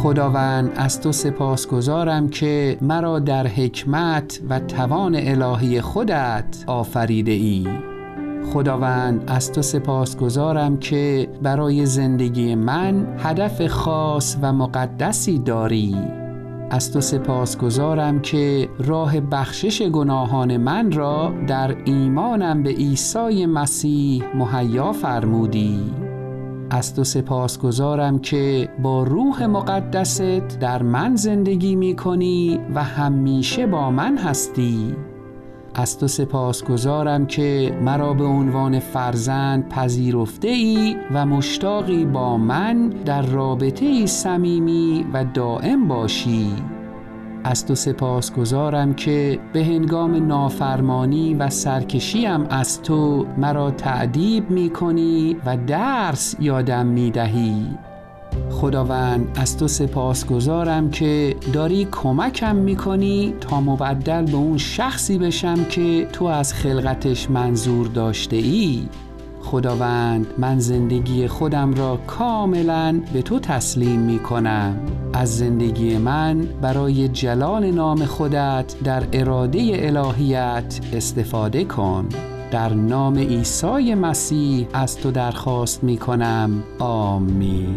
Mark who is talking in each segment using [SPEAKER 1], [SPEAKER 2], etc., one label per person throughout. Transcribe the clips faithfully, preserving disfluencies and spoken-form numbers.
[SPEAKER 1] خداوند از تو سپاسگزارم که مرا در حکمت و توان الهی خودت آفریده ای. خداوند از تو سپاسگزارم که برای زندگی من هدف خاص و مقدسی داری. از تو سپاسگزارم که راه بخشش گناهان من را در ایمانم به عیسی مسیح مهیا فرمودی. از تو سپاسگزارم که با روح مقدست در من زندگی می کنی و همیشه با من هستی. از تو سپاسگزارم که مرا به عنوان فرزند پذیرفته ای و مشتاقی با من در رابطه صمیمی و دائم باشی. از تو سپاسگزارم که به هنگام نافرمانی و سرکشیم از تو مرا تأدیب می کنی و درس یادم می دهی. خداوند از تو سپاسگزارم که داری کمکم میکنی تا مبدل به اون شخصی بشم که تو از خلقتش منظور داشته ای. خداوند من زندگی خودم را کاملا به تو تسلیم میکنم. از زندگی من برای جلال نام خودت در اراده الهیت استفاده کن. در نام عیسی مسیح از تو درخواست میکنم. آمین.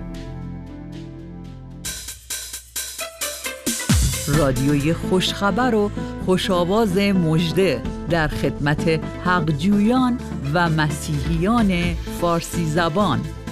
[SPEAKER 2] رادیوی خوشخبر و خوشاواز مژده در خدمت حقجویان و مسیحیان فارسی زبان.